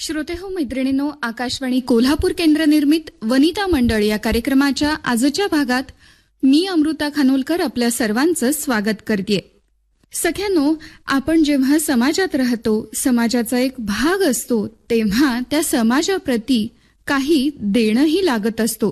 श्रोते हो मैत्रिणींनो, आकाशवाणी कोल्हापूर केंद्र निर्मित वनिता मंडळ या कार्यक्रमाच्या आजच्या भागात मी अमृता खानोलकर आपल्या सर्वांचं स्वागत करते. सख्यांनो, आपण जेव्हा समाजात राहतो, समाजाचा एक भाग असतो, तेव्हा त्या समाजाप्रती काही देणंही लागत असतो.